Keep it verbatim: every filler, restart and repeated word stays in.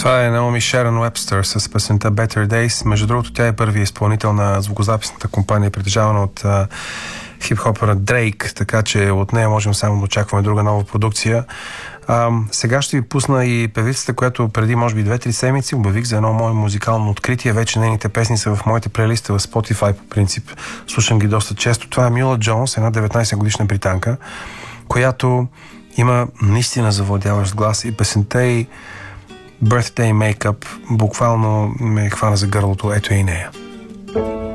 Това е Наоми Шерон Уебстър с песента Better Days. Между другото, тя е първият изпълнител на звукозаписната компания, притежавана от а, хип-хопера Дрейк, така че от нея можем само да очакваме друга нова продукция. А, сега ще ви пусна и певицата, която преди може би две-три седмици обявих за едно мое музикално откритие. Вече нейните песни са в моите плейлисти в Spotify по принцип. Слушам ги доста често. Това е Мила Джонс, една деветнайсет годишна британка, която има наистина завладяващ глас и песента и Birthday Makeup буквално ме хвана за гърлото. Ето и нея.